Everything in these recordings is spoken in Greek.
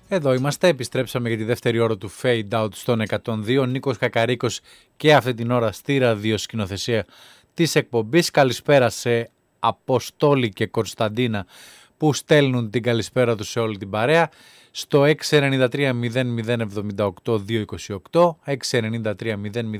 Εδώ είμαστε, επιστρέψαμε για τη δεύτερη ώρα του Fade Out στον 102. Νίκος Κακαρίκος και αυτή την ώρα στη ραδιοσκηνοθεσία της εκπομπής. Καλησπέρα σε Αποστόλη και Κωνσταντίνα που στέλνουν την καλησπέρα τους σε όλη την παρέα. Στο 693 0078 228, 693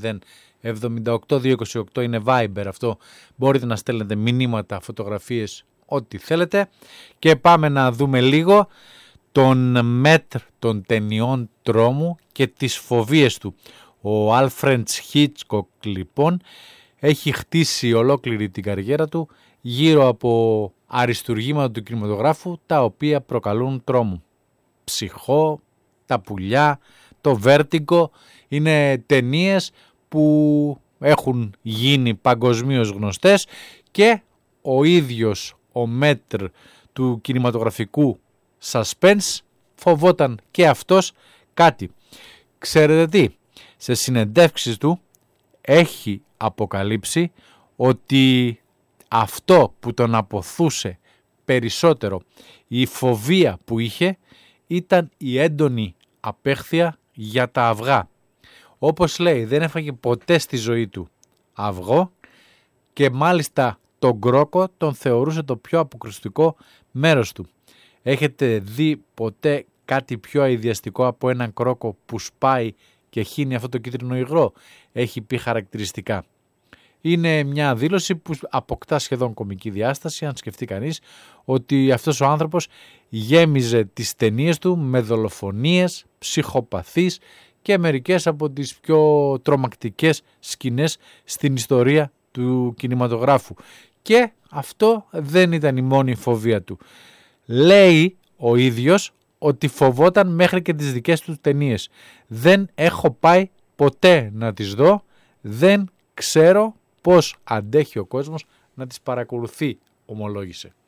0078 228 είναι Viber αυτό. Μπορείτε να στέλνετε μηνύματα, φωτογραφίες, ό,τι θέλετε. Και πάμε να δούμε λίγο τον μέτρ των ταινιών τρόμου και τις φοβίες του. Ο Alfred Hitchcock λοιπόν έχει χτίσει ολόκληρη την καριέρα του γύρω από αριστουργήματα του κινηματογράφου τα οποία προκαλούν τρόμο. Ψυχό, τα πουλιά, το βέρτιγκο είναι ταινίες που έχουν γίνει παγκοσμίως γνωστές και ο ίδιος ο μέτρ του κινηματογραφικού suspense φοβόταν και αυτός κάτι. Ξέρετε τι, σε συνεντεύξεις του έχει αποκαλύψει ότι αυτό που τον αποθούσε περισσότερο, η φοβία που είχε, ήταν η έντονη απέχθεια για τα αυγά. Όπως λέει, δεν έφαγε ποτέ στη ζωή του αυγό και μάλιστα τον κρόκο τον θεωρούσε το πιο αποκρουστικό μέρος του. Έχετε δει ποτέ κάτι πιο αηδιαστικό από έναν κρόκο που σπάει και χύνει αυτό το κίτρινο υγρό? Έχει πει χαρακτηριστικά. Είναι μια δήλωση που αποκτά σχεδόν κωμική διάσταση, αν σκεφτεί κανείς ότι αυτός ο άνθρωπος γέμιζε τις ταινίες του με δολοφονίες, ψυχοπαθείς και μερικές από τις πιο τρομακτικές σκηνές στην ιστορία του κινηματογράφου. Και αυτό δεν ήταν η μόνη φοβία του. Λέει ο ίδιος ότι φοβόταν μέχρι και τις δικές του ταινίες. Δεν έχω πάει ποτέ να τις δω, δεν ξέρω πώς αντέχει ο κόσμος να τις παρακολουθεί, ομολόγησε.